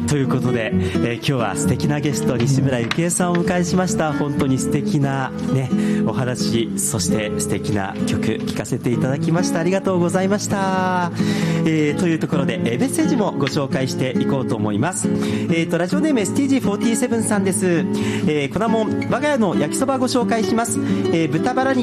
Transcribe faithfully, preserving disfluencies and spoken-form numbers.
ということで、えー、今日は素敵なゲスト西村ゆきえさんをお迎えしました。本当に素敵な、ね、お話、そして素敵な曲聴かせていただきました。ありがとうございました。えー、というところで、えー、メッセージもご紹介していこうと思います。えー、とラジオネーム エスティージーフォーティーセブン さんです。えー、粉もん我が家の焼きそばご紹介します。えー、豚バラ肉